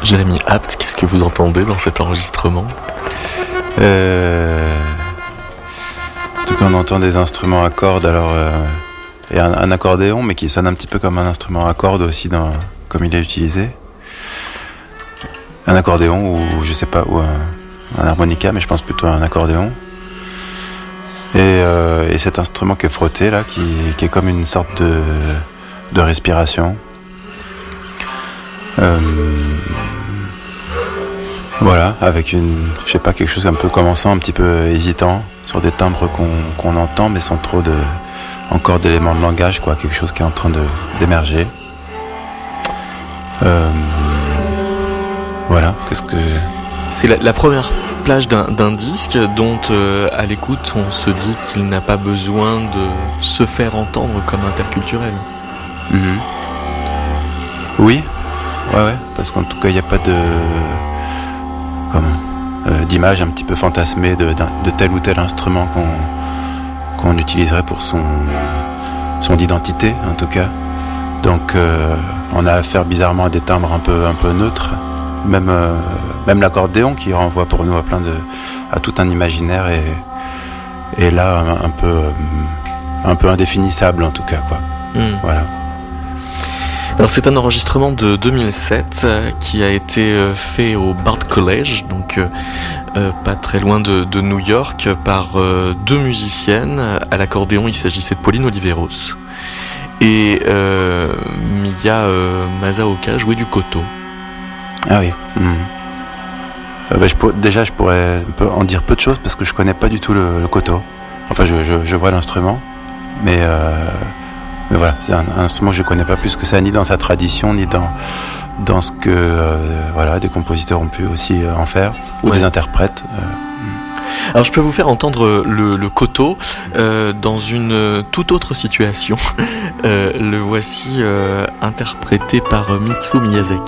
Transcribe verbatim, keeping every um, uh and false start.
Jérémy Apt, qu'est-ce que vous entendez dans cet enregistrement ? euh... En tout cas, on entend des instruments à cordes, alors euh... et un, un accordéon, mais qui sonne un petit peu comme un instrument à cordes aussi, dans... comme il est utilisé. Un accordéon ou je sais pas, ou un, un harmonica, mais je pense plutôt à un accordéon. Et, euh, et cet instrument qui est frotté là, qui, qui est comme une sorte de, de respiration. Euh, voilà, avec une, je sais pas, quelque chose un peu commençant, un petit peu hésitant, sur des timbres qu'on, qu'on entend, mais sans trop de, encore d'éléments de langage, quoi, quelque chose qui est en train de, d'émerger. Euh, voilà, qu'est-ce que... C'est la, la première plage d'un, d'un disque dont, euh, à l'écoute, on se dit qu'il n'a pas besoin de se faire entendre comme interculturel. Mmh. Oui, ouais, ouais, parce qu'en tout cas, il n'y a pas de... Comment euh, d'image un petit peu fantasmée de, de tel ou tel instrument qu'on, qu'on utiliserait pour son, son identité, en tout cas. Donc, euh, on a affaire bizarrement à des timbres un peu, un peu neutres. Même, euh, même l'accordéon qui renvoie pour nous à plein de, à tout un imaginaire et, et là un, un peu, euh, un peu indéfinissable en tout cas, quoi. Mmh. Voilà. Alors c'est un enregistrement de deux mille sept euh, qui a été euh, fait au Bard College, donc euh, euh, pas très loin de, de New York, par euh, deux musiciennes. À l'accordéon, il s'agissait de Pauline Oliveros et euh, Mia euh, Masaoka jouait du koto. Ah oui. Mmh. Euh, bah, je pour... Déjà, je pourrais en dire peu de choses parce que je connais pas du tout le, le koto. Enfin, je, je, je vois l'instrument, mais, euh... mais voilà, c'est un, un instrument que je connais pas plus que ça, ni dans sa tradition, ni dans dans ce que euh, voilà, des compositeurs ont pu aussi en faire ou ouais. Des interprètes. Euh... Alors je peux vous faire entendre le, le koto euh, dans une toute autre situation. euh, le voici euh, interprété par Mitsuo Miyazaki.